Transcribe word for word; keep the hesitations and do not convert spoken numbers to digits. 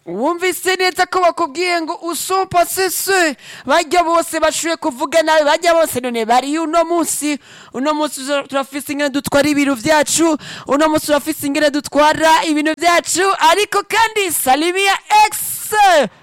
wumvise neza ko bakubwiye ngo usompa sese bajya bose bashoboye kuvuga nawe bajya bose none bari uno munsi uno munsi turafise ingene dutwara ibintu vyacu uno munsi turafise ingene dutwara ibintu vyacu ariko kandi Salimia X